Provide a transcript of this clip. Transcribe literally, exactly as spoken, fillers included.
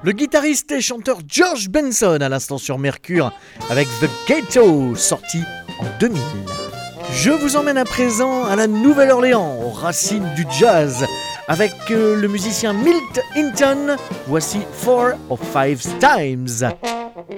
Le guitariste et chanteur George Benson à l'instant sur Mercure avec The Ghetto, sorti en deux mille. Je vous emmène à présent à la Nouvelle-Orléans, aux racines du jazz, avec euh, le musicien Milt Hinton. Voici Four or Five Times.